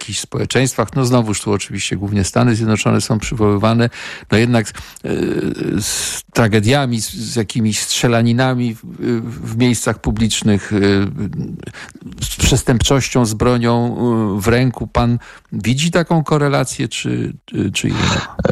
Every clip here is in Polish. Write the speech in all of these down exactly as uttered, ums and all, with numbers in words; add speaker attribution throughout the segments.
Speaker 1: jakichś społeczeństwach, no znowuż tu oczywiście głównie Stany Zjednoczone są przywoływane, no jednak z, z tragediami, z, z jakimiś strzelaninami w, w miejscach publicznych, z przestępczością, z bronią w ręku. Pan widzi taką korelację, czy, czy nie?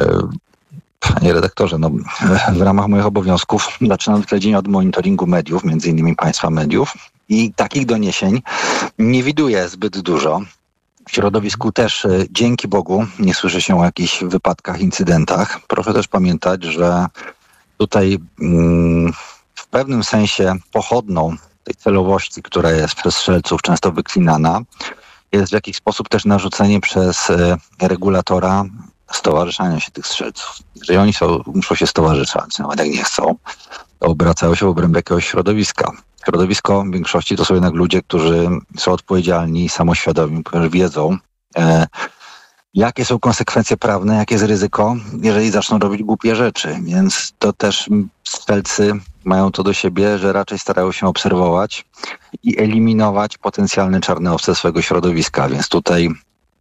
Speaker 2: Panie redaktorze, no, w ramach moich obowiązków zaczynam śledzenie od monitoringu mediów, między innymi państwa mediów, i takich doniesień nie widuję zbyt dużo. W środowisku też, dzięki Bogu, nie słyszy się o jakichś wypadkach, incydentach. Proszę też pamiętać, że tutaj mm, w pewnym sensie pochodną tej celowości, która jest przez strzelców często wyklinana, jest w jakiś sposób też narzucenie przez regulatora stowarzyszania się tych strzelców. Jeżeli oni są, muszą się stowarzyszać, nawet jak nie chcą, to obracają się w obrębie jakiegoś środowiska. Środowisko w większości to są jednak ludzie, którzy są odpowiedzialni, samoświadomi, którzy wiedzą, e, jakie są konsekwencje prawne, jakie jest ryzyko, jeżeli zaczną robić głupie rzeczy. Więc to też strzelcy mają to do siebie, że raczej starają się obserwować i eliminować potencjalne czarne owce swojego środowiska. Więc tutaj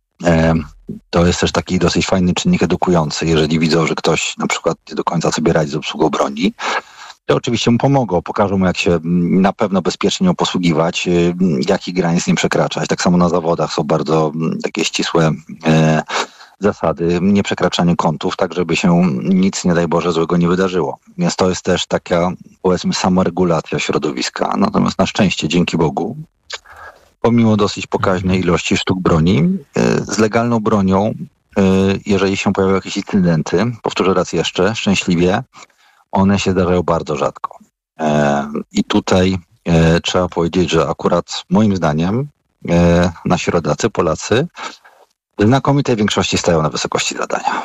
Speaker 2: e, to jest też taki dosyć fajny czynnik edukujący. Jeżeli widzą, że ktoś na przykład nie do końca sobie radzi z obsługą broni, to oczywiście mu pomogą, pokażą mu, jak się na pewno bezpiecznie nią posługiwać, jakich granic nie przekraczać. Tak samo na zawodach są bardzo takie ścisłe e, zasady, nieprzekraczanie kątów, tak żeby się nic, nie daj Boże, złego nie wydarzyło. Więc to jest też taka, powiedzmy, samoregulacja środowiska. Natomiast na szczęście, dzięki Bogu, pomimo dosyć pokaźnej ilości sztuk broni, e, z legalną bronią, e, jeżeli się pojawiają jakieś incydenty, powtórzę raz jeszcze, szczęśliwie, one się zdarzają bardzo rzadko. E, I tutaj e, trzeba powiedzieć, że akurat moim zdaniem e, nasi rodacy, Polacy, w znakomitej większości stają na wysokości zadania.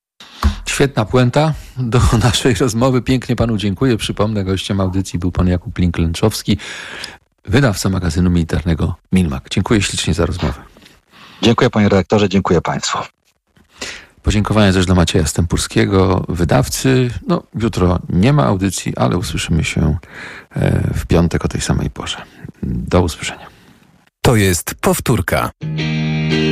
Speaker 1: Świetna puenta do naszej rozmowy. Pięknie panu dziękuję. Przypomnę, gościem audycji był pan Jakub Link-Lęczowski, wydawca magazynu militarnego Milmak. Dziękuję ślicznie za rozmowę.
Speaker 2: Dziękuję panie redaktorze, dziękuję państwu.
Speaker 1: Podziękowania też dla Macieja Stępurskiego, wydawcy. No, jutro nie ma audycji, ale usłyszymy się w piątek o tej samej porze. Do usłyszenia.
Speaker 3: To jest powtórka.